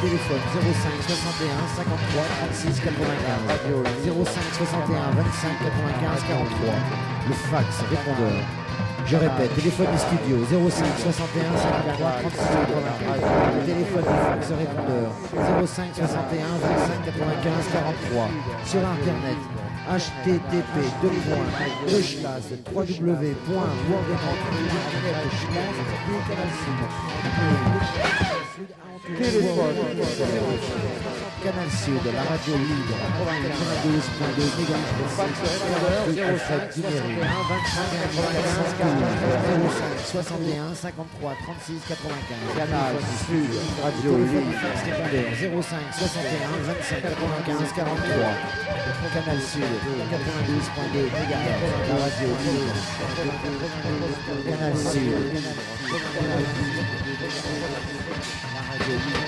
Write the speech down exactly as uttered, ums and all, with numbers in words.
téléphone zéro cinq soixante et un cinquante-trois trente-six quatre-vingt-quinze, zéro cinq soixante et un vingt-cinq quatre-vingt-quinze quarante-trois. Le fax répondeur. Je répète, téléphone du studio zéro cinq soixante et un cinquante-trois trente-six quatre-vingt-quinze. Le téléphone du fax répondeur zéro cinq soixante et un vingt-cinq quatre-vingt-quinze quarante-trois. Sur internet h t t p deux points deux slash w w w point worldreport Canal Sud, la radio libre, quatre-vingt-douze point deux mégahertz, zéro cinq soixante et un cinquante-trois trente-six quatre-vingt-quinze. Canal Sud, radio libre, zéro cinq soixante et un vingt-cinq quatre-vingt-quinze quarante-trois. Canal Sud, quatre-vingt-douze point deux mégahertz, la radio libre. Canal Sud, la radio libre.